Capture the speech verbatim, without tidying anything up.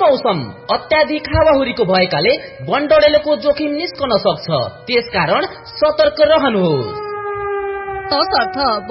मौसम अत्याधिक हावाहुरीको भएकाले बनढडेलोको जोखिम निस्कन सक्छ। त्यसकारण सतर्क रहनुहोस्। तसर्थ